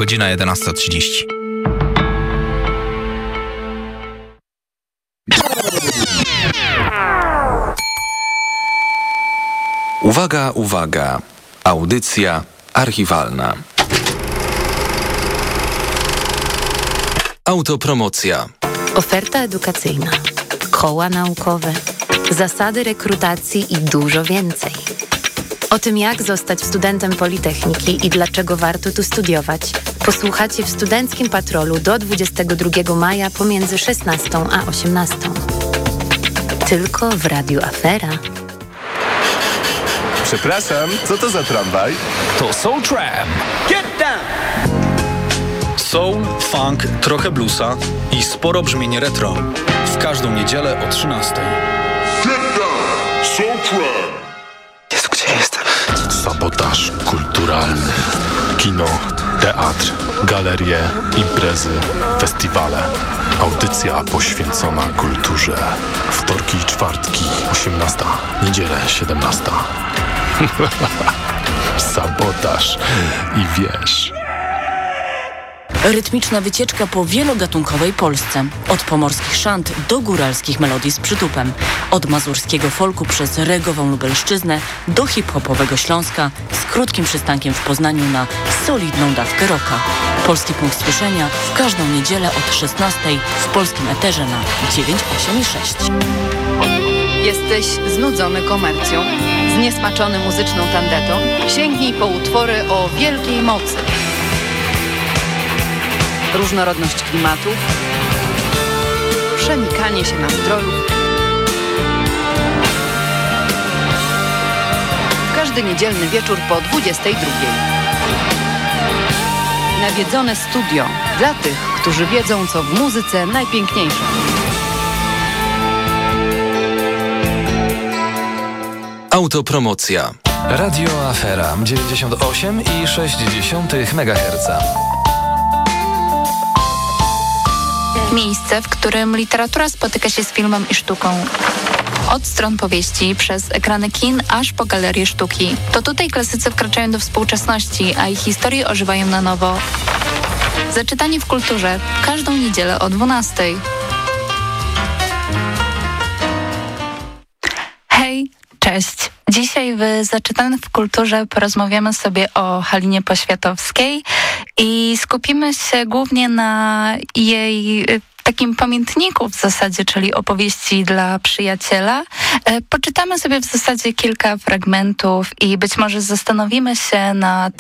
godzina 11:30. Uwaga, uwaga. Audycja archiwalna. Autopromocja. Oferta edukacyjna, koła naukowe, zasady rekrutacji i dużo więcej. O tym, jak zostać studentem Politechniki i dlaczego warto tu studiować, posłuchacie w Studenckim Patrolu do 22 maja pomiędzy 16 a 18. Tylko w Radiu Afera. Przepraszam, co to za tramwaj? To Soul Tram. Get down! Soul, funk, trochę bluesa i sporo brzmienie retro. W każdą niedzielę o 13:00. Get down! Soul Tram! Jezu, gdzie jestem? Sabotaż kulturalny. Kino, teatr, galerie, imprezy, festiwale. Audycja poświęcona kulturze. Wtorki i czwartki, 18. Niedzielę, 17. Sabotaż i wiesz... Rytmiczna wycieczka po wielogatunkowej Polsce. Od pomorskich szant do góralskich melodii z przytupem. Od mazurskiego folku przez regową Lubelszczyznę do hip-hopowego Śląska z krótkim przystankiem w Poznaniu na solidną dawkę rocka. Polski punkt słyszenia w każdą niedzielę od 16:00 w polskim eterze na 986. Jesteś znudzony komercją? Zniesmaczony muzyczną tandetą? Sięgnij po utwory o wielkiej mocy. Różnorodność klimatów, przenikanie się nastrojów. W każdy niedzielny wieczór po 22:00. Nawiedzone studio dla tych, którzy wiedzą, co w muzyce najpiękniejsze. Autopromocja. Radio Afera 98,6 MHz. Miejsce, w którym literatura spotyka się z filmem i sztuką. Od stron powieści, przez ekrany kin, aż po galerie sztuki. To tutaj klasycy wkraczają do współczesności, a ich historie ożywają na nowo. Zaczytanie w kulturze. Każdą niedzielę o 12:00. Hej, cześć. Dzisiaj w Zaczytanych w Kulturze porozmawiamy sobie o Halinie Poświatowskiej i skupimy się głównie na jej takim pamiętniku w zasadzie, czyli opowieści dla przyjaciela. Poczytamy sobie w zasadzie kilka fragmentów i być może zastanowimy się nad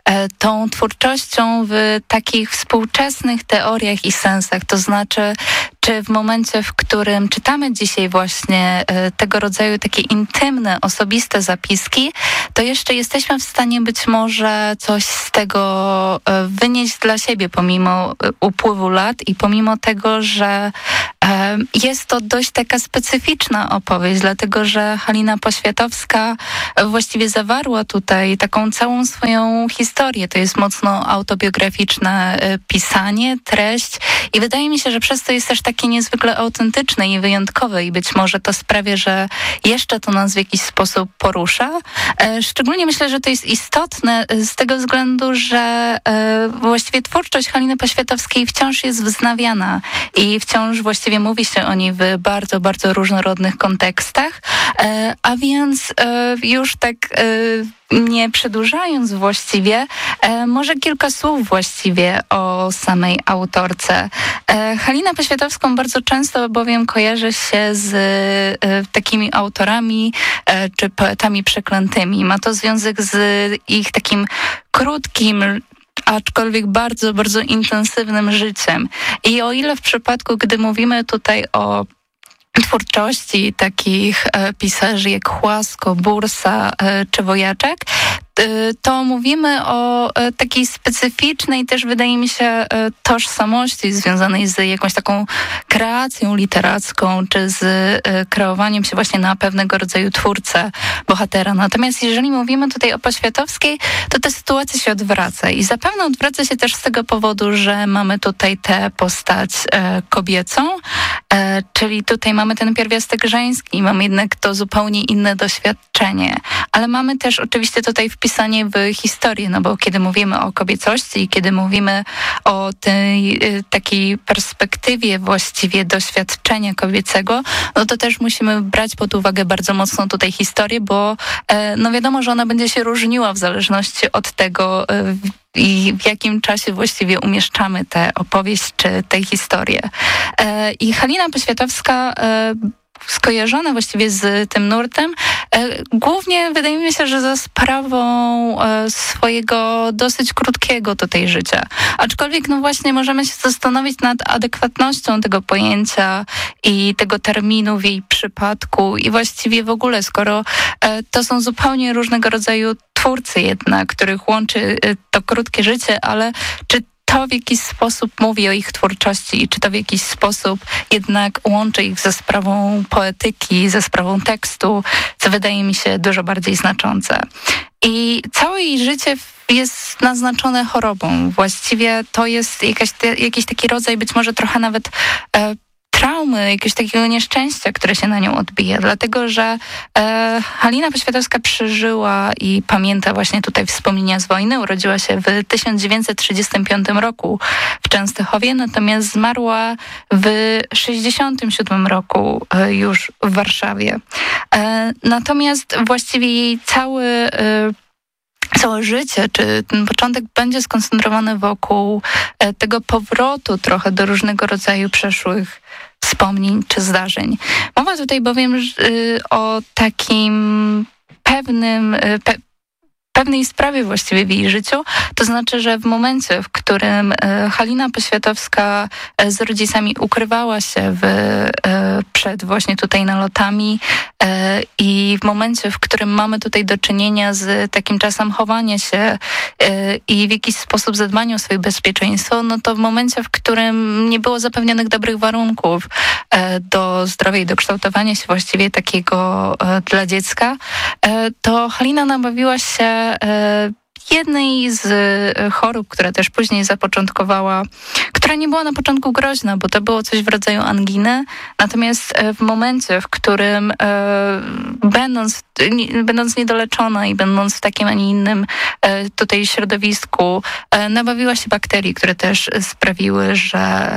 tą twórczością w takich współczesnych teoriach i sensach. To znaczy, czy w momencie, w którym czytamy dzisiaj właśnie tego rodzaju takie intymne, osobiste zapiski, to jeszcze jesteśmy w stanie być może coś z tego wynieść dla siebie pomimo upływu lat i pomimo tego, że jest to dość taka specyficzna opowieść, dlatego że Halina Poświatowska właściwie zawarła tutaj taką całą swoją historię. To jest mocno autobiograficzne pisanie, treść i wydaje mi się, że przez to jest też takie niezwykle autentyczne i wyjątkowe i być może to sprawia, że jeszcze to nas w jakiś sposób porusza. Szczególnie myślę, że to jest istotne z tego względu, że właściwie twórczość Haliny Poświatowskiej wciąż jest wznawiana i wciąż właściwie mówi się o niej w bardzo, bardzo różnorodnych kontekstach, a więc już tak nie przedłużając właściwie, może kilka słów właściwie o samej autorce. Halinę Poświatowską bardzo często bowiem kojarzy się z takimi autorami czy poetami przeklętymi. Ma to związek z ich takim krótkim, aczkolwiek bardzo, bardzo intensywnym życiem. I o ile w przypadku, gdy mówimy tutaj o twórczości takich pisarzy jak Chłasko, Bursa czy Wojaczek, to mówimy o takiej specyficznej też, wydaje mi się, tożsamości związanej z jakąś taką kreacją literacką, czy z kreowaniem się właśnie na pewnego rodzaju twórcę, bohatera. Natomiast jeżeli mówimy tutaj o Poświatowskiej, to ta sytuacja się odwraca i zapewne odwraca się też z tego powodu, że mamy tutaj tę postać kobiecą, czyli tutaj mamy ten pierwiastek żeński, mamy jednak to zupełnie inne doświadczenie, ale mamy też oczywiście tutaj wpis wpisanie w historię, no bo kiedy mówimy o kobiecości i kiedy mówimy o tej takiej perspektywie właściwie doświadczenia kobiecego, no to też musimy brać pod uwagę bardzo mocno tutaj historię, bo no wiadomo, że ona będzie się różniła w zależności od tego, i w jakim czasie właściwie umieszczamy tę opowieść czy tę historię. I Halina Poświatowska skojarzona właściwie z tym nurtem, głównie wydaje mi się, że za sprawą swojego dosyć krótkiego tutaj życia. Aczkolwiek no właśnie możemy się zastanowić nad adekwatnością tego pojęcia i tego terminu w jej przypadku i właściwie w ogóle, skoro to są zupełnie różnego rodzaju twórcy jednak, których łączy to krótkie życie, ale czy to w jakiś sposób mówi o ich twórczości i czy to w jakiś sposób jednak łączy ich ze sprawą poetyki, ze sprawą tekstu, co wydaje mi się dużo bardziej znaczące. I całe jej życie jest naznaczone chorobą. Właściwie to jest jakiś taki rodzaj, być może trochę nawet traumy, jakiegoś takiego nieszczęścia, które się na nią odbija, dlatego że Halina Poświatowska przeżyła i pamięta właśnie tutaj wspomnienia z wojny. Urodziła się w 1935 roku w Częstochowie, natomiast zmarła w 1967 roku już w Warszawie. Natomiast właściwie jej całe życie, czy ten początek będzie skoncentrowany wokół tego powrotu trochę do różnego rodzaju przeszłych wspomnień czy zdarzeń. Mowa tutaj bowiem o takim pewnej sprawie właściwie w jej życiu, to znaczy, że w momencie, w którym Halina Poświatowska z rodzicami ukrywała się przed właśnie tutaj nalotami i w momencie, w którym mamy tutaj do czynienia z takim czasem chowania się i w jakiś sposób zadbania o swoje bezpieczeństwo, no to w momencie, w którym nie było zapewnionych dobrych warunków do zdrowia i do kształtowania się właściwie takiego dla dziecka, to Halina nabawiła się jednej z chorób, która też później zapoczątkowała, która nie była na początku groźna, bo to było coś w rodzaju anginy, natomiast w momencie, w którym będąc niedoleczona i będąc w takim, a nie innym tutaj środowisku, nabawiła się bakterii, które też sprawiły, że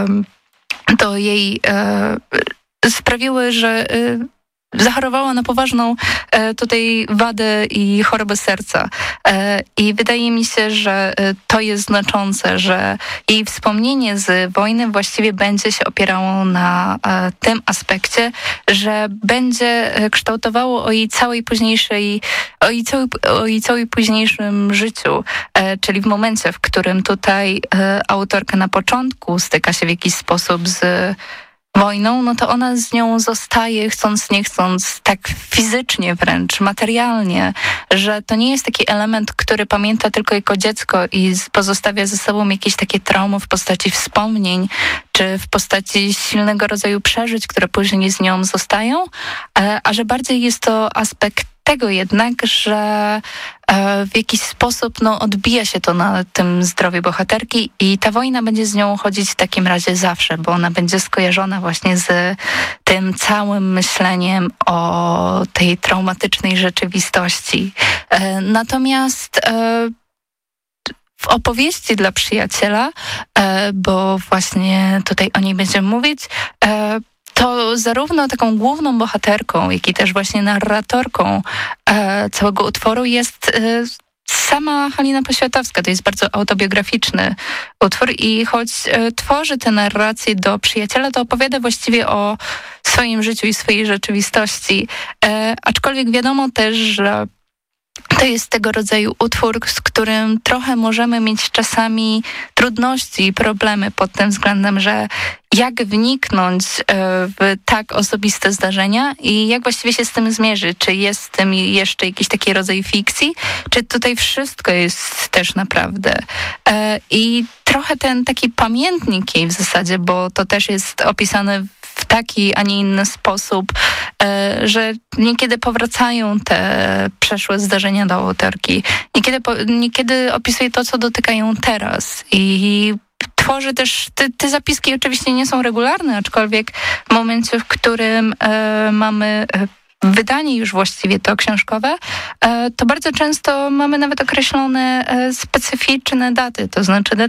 zachorowała na poważną tutaj wadę i chorobę serca. I wydaje mi się, że to jest znaczące, że jej wspomnienie z wojny właściwie będzie się opierało na tym aspekcie, że będzie kształtowało o jej całej późniejszym życiu. Czyli w momencie, w którym tutaj autorka na początku styka się w jakiś sposób z wojną, no to ona z nią zostaje, chcąc nie chcąc, tak fizycznie wręcz, materialnie, że to nie jest taki element, który pamięta tylko jako dziecko i pozostawia ze sobą jakieś takie traumy w postaci wspomnień, czy w postaci silnego rodzaju przeżyć, które później z nią zostają, a że bardziej jest to aspekt tego jednak, że w jakiś sposób odbija się to na tym zdrowiu bohaterki i ta wojna będzie z nią chodzić w takim razie zawsze, bo ona będzie skojarzona właśnie z tym całym myśleniem o tej traumatycznej rzeczywistości. Natomiast w opowieści dla przyjaciela, bo właśnie tutaj o niej będziemy mówić, to zarówno taką główną bohaterką, jak i też właśnie narratorką całego utworu jest sama Halina Poświatowska. To jest bardzo autobiograficzny utwór i choć tworzy tę narrację do przyjaciela, to opowiada właściwie o swoim życiu i swojej rzeczywistości. Aczkolwiek wiadomo też, że to jest tego rodzaju utwór, z którym trochę możemy mieć czasami trudności i problemy pod tym względem, że jak wniknąć w tak osobiste zdarzenia i jak właściwie się z tym zmierzyć. Czy jest w tym jeszcze jakiś taki rodzaj fikcji, czy tutaj wszystko jest też naprawdę. I trochę ten taki pamiętnik jej w zasadzie, bo to też jest opisane w taki, a nie inny sposób, że niekiedy powracają te przeszłe zdarzenia do autorki. Niekiedy opisuje to, co dotykają teraz i tworzy też, te zapiski oczywiście nie są regularne, aczkolwiek w momencie, w którym mamy wydanie już właściwie to książkowe, to bardzo często mamy nawet określone specyficzne daty, to znaczy